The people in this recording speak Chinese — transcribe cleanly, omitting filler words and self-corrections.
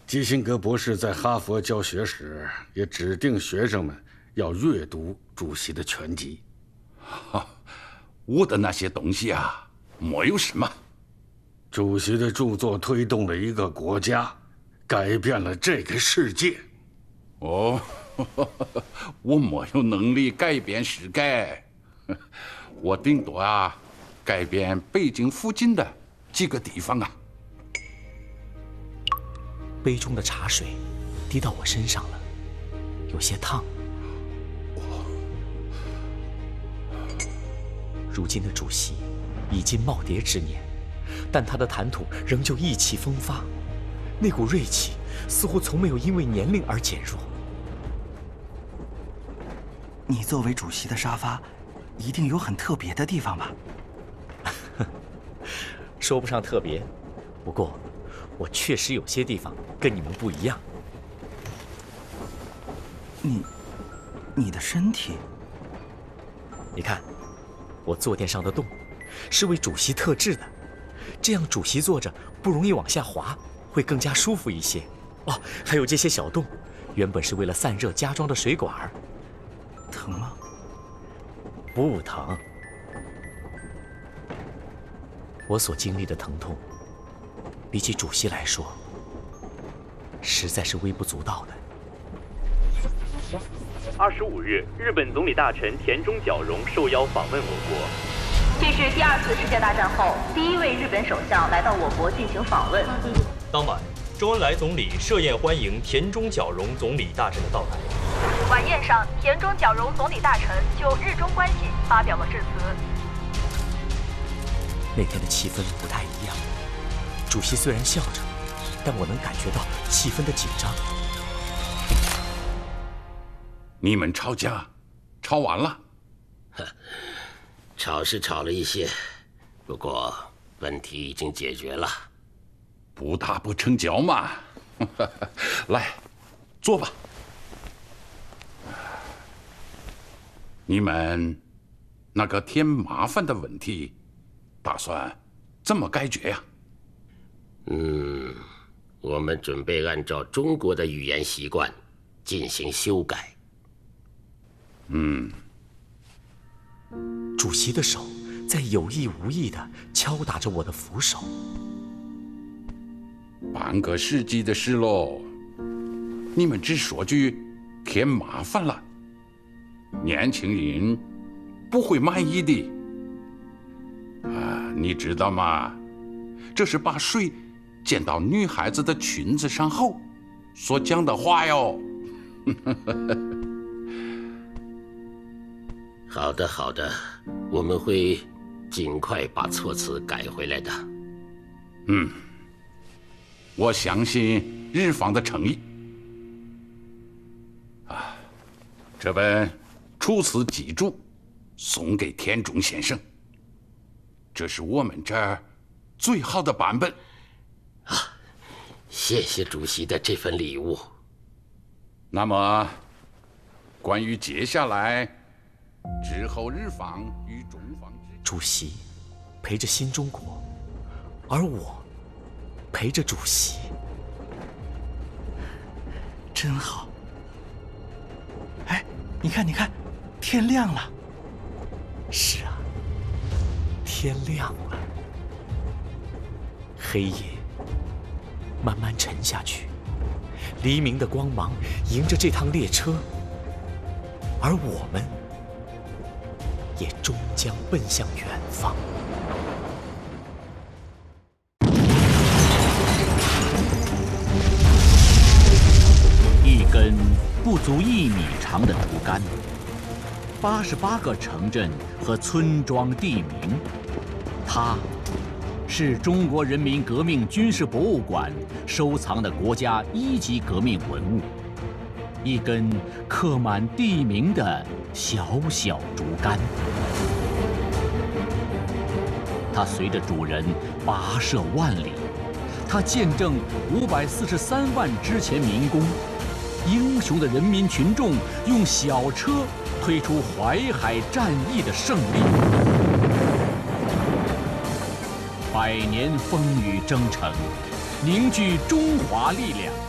基辛格博士在哈佛教学时也指定学生们要阅读主席的全集。 我的那些东西啊，没有什么。 主席的著作推动了一个国家，改变了这个世界。 哦，我没有能力改变世界，我顶多啊，改变北京附近的几个地方啊。 杯中的茶水滴到我身上了，有些烫。如今的主席已经耄耋之年，但他的谈吐仍旧意气风发，那股锐气似乎从没有因为年龄而减弱。 你作为主席的沙发，一定有很特别的地方吧？ 说不上特别，不过我确实有些地方跟你们不一样。 你的身体， 你看，我坐垫上的洞是为主席特制的，这样主席坐着不容易往下滑，会更加舒服一些。哦，还有这些小洞，原本是为了散热加装的水管。 疼吗？ 不疼。我所经历的疼痛，比起主席来说，实在是微不足道的。 25日，日本总理大臣田中角荣受邀访问我国。 这是第2次世界大战后第1位日本首相来到我国进行访问。 当晚，周恩来总理设宴欢迎田中角荣总理大臣的到来。 晚宴上，田中角荣总理大臣就日中关系发表了致辞。 那天的气氛不太一样，主席虽然笑着，但我能感觉到气氛的紧张。 你们吵架，吵完了？ 吵是吵了一些，不过问题已经解决了。 不打不成交嘛。来，坐吧。你们那个添麻烦的问题，打算怎么解决呀？ 我们准备按照中国的语言习惯进行修改。 主席的手在有意无意地敲打着我的扶手。 半个世纪的事喽，你们只说句添麻烦了，年轻人不会满意的。你知道吗？这是把水溅到女孩子的裙子上后所讲的话哟。 好的，好的，我们会尽快把措辞改回来的。 我相信日方的诚意。这本楚辞脊注送给田中先生，这是我们这儿最好的版本。 谢谢主席的这份礼物。 那么，关于接下来之后日方与中方主席陪着新中国，而我陪着主席， 真好。哎，你看，你看，天亮了。 是啊，天亮了。黑夜慢慢沉下去，黎明的光芒迎着这趟列车，而我们也终将奔向远方。 一根不足1米长的竹竿，88个城镇和村庄地名，它是中国人民革命军事博物馆收藏的国家1级革命文物，一根刻满地名的小小竹竿。它随着主人跋涉万里，它见证543万之前民工，英雄的人民群众用小车推出淮海战役的胜利，100年风雨征程，凝聚中华力量。